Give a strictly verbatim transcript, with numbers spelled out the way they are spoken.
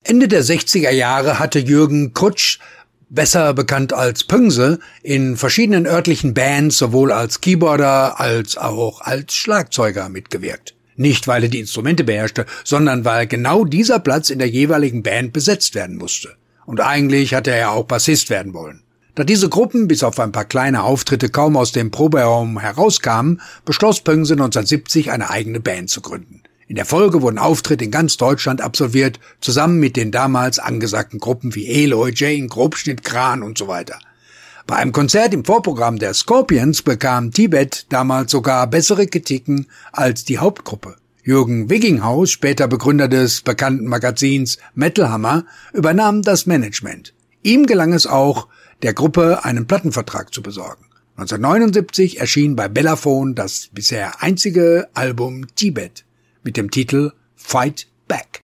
Ende der sechziger Jahre hatte Jürgen Krutsch, besser bekannt als Pöngse, in verschiedenen örtlichen Bands sowohl als Keyboarder als auch als Schlagzeuger mitgewirkt. Nicht, weil er die Instrumente beherrschte, sondern weil genau dieser Platz in der jeweiligen Band besetzt werden musste. Und eigentlich hatte er auch Bassist werden wollen. Da diese Gruppen bis auf ein paar kleine Auftritte kaum aus dem Proberaum herauskamen, beschloss Pöngse neunzehnhundertsiebzig eine eigene Band zu gründen. In der Folge wurden Auftritte in ganz Deutschland absolviert, zusammen mit den damals angesagten Gruppen wie Eloy, Jane, Grobschnitt, Kran und so weiter. Bei einem Konzert im Vorprogramm der Scorpions bekam Tibet damals sogar bessere Kritiken als die Hauptgruppe. Jürgen Wigginghaus, später Begründer des bekannten Magazins Metal Hammer, übernahm das Management. Ihm gelang es auch, der Gruppe einen Plattenvertrag zu besorgen. neunzehnhundertneunundsiebzig erschien bei Bellaphon das bisher einzige Album Tibet mit dem Titel Fight Back.